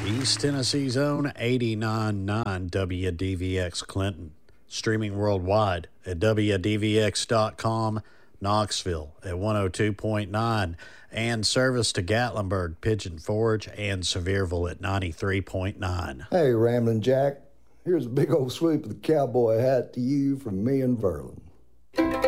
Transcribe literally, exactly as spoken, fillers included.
East Tennessee's own eighty-nine point nine W D V X Clinton. Streaming worldwide at W D V X dot com, Knoxville at one oh two point nine, and service to Gatlinburg, Pigeon Forge, and Sevierville at ninety-three point nine. Hey, Ramblin' Jack. Here's a big old swoop of the cowboy hat to you from me and Verlin.